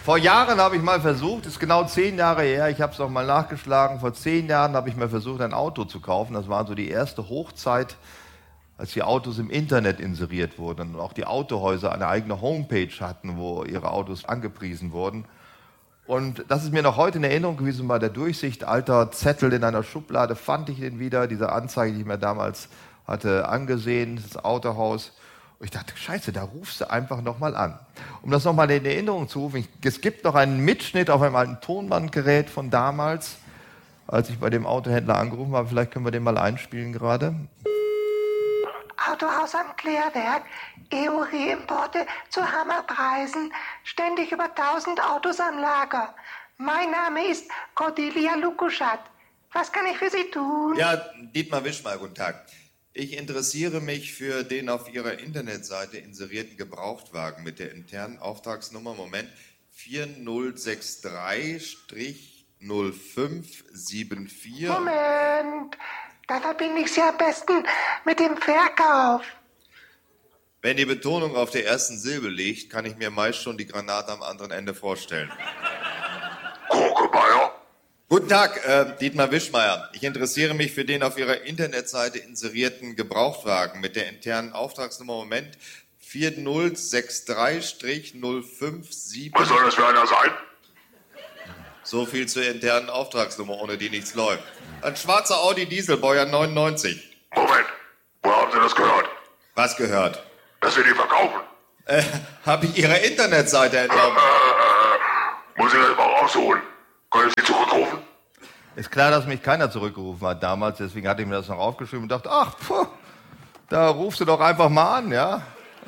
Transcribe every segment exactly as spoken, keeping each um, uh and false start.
Vor Jahren habe ich mal versucht, ist genau zehn Jahre her, ich habe es noch mal nachgeschlagen, vor zehn Jahren habe ich mal versucht, ein Auto zu kaufen. Das war so die erste Hochzeit, als die Autos im Internet inseriert wurden und auch die Autohäuser eine eigene Homepage hatten, wo ihre Autos angepriesen wurden. Und das ist mir noch heute in Erinnerung gewesen bei der Durchsicht. Alter Zettel in einer Schublade, fand ich den wieder, diese Anzeige, die ich mir damals hatte angesehen, das Autohaus. Und ich dachte, scheiße, da rufst du einfach nochmal an. Um das nochmal in Erinnerung zu rufen, ich, es gibt noch einen Mitschnitt auf einem alten Tonbandgerät von damals, als ich bei dem Autohändler angerufen habe. Vielleicht können wir den mal einspielen gerade. Autohaus am Klärwerk, E U-Reimporte zu Hammerpreisen, ständig über tausend Autos am Lager. Mein Name ist Cordelia Lukuschat. Was kann ich für Sie tun? Ja, Dietmar Wischmeier, guten Tag. Ich interessiere mich für den auf Ihrer Internetseite inserierten Gebrauchtwagen mit der internen Auftragsnummer, Moment, vier null sechs drei null fünf sieben vier. Moment, da verbinde ich Sie am besten mit dem Verkauf. Wenn die Betonung auf der ersten Silbe liegt, kann ich mir meist schon die Granate am anderen Ende vorstellen. Krokemeyer? Guten Tag, äh, Dietmar Wischmeier. Ich interessiere mich für den auf Ihrer Internetseite inserierten Gebrauchtwagen mit der internen Auftragsnummer, Moment, vier null sechs drei null fünf sieben. Was soll das für einer sein? So viel zur internen Auftragsnummer, ohne die nichts läuft. Ein schwarzer Audi Diesel, Baujahr neunundneunzig. Moment, wo haben Sie das gehört? Was gehört? Dass Sie die verkaufen? Äh, habe ich Ihrer Internetseite entnommen. Muss ich das mal rausholen? Können Sie zurückrufen? Ist klar, dass mich keiner zurückgerufen hat damals, deswegen hatte ich mir das noch aufgeschrieben und dachte, ach, puh, da rufst du doch einfach mal an, ja?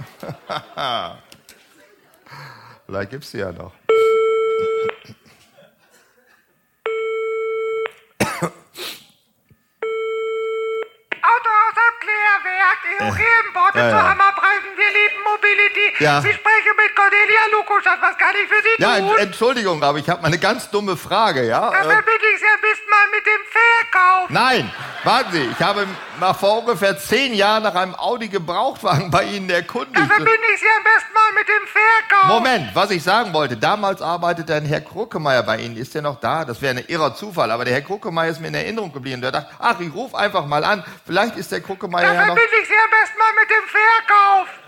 Vielleicht gibt's die ja noch. Autohaus am Klärwerk, E U-Reimporte ja, ja. zu Hammerpreisen, wir lieben Mobility. Ja. Sie sprechen mit Cordelia Lukuschat. Was kann ich für Sie Ja, tun? Ent- Entschuldigung, aber ich habe mal eine ganz dumme Frage, ja? Da Äh, verbinde ich Sie am besten mal mit dem Verkauf. nein, warten Sie, ich habe mal vor ungefähr zehn Jahren nach einem Audi-Gebrauchtwagen bei Ihnen Da erkundigt. verbinde ich Sie am besten mal mit dem Verkauf. Moment, was ich sagen wollte, damals arbeitete ein Herr Kruckemeyer bei Ihnen. Ist der noch da? Das wäre ein irrer Zufall, aber der Herr Kruckemeyer ist mir in Erinnerung geblieben. Der dachte, ach, ich rufe einfach mal an, vielleicht ist der Kruckemeyer Da ja noch... verbinde ich Sie am besten mal mit dem Verkauf.